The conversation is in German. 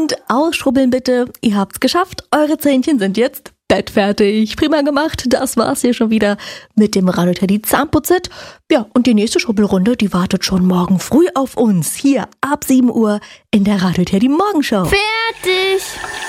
Und ausschrubbeln bitte. Ihr habt's geschafft. Eure Zähnchen sind jetzt bettfertig. Prima gemacht. Das war's hier schon wieder mit dem Radio Teddy Zahnputz-Set. Ja, und die nächste Schrubbelrunde, die wartet schon morgen früh auf uns. Hier ab 7 Uhr in der Radio Teddy Morgenshow. Fertig!